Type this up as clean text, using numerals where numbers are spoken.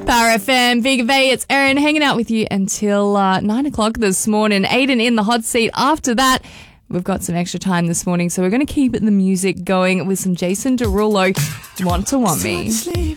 Power FM, Vega Bay, it's Erin hanging out with you until 9 o'clock this morning. Aiden in the hot seat. After that, we've got some extra time this morning, so we're going to keep the music going with some Jason Derulo, Want to Want Me.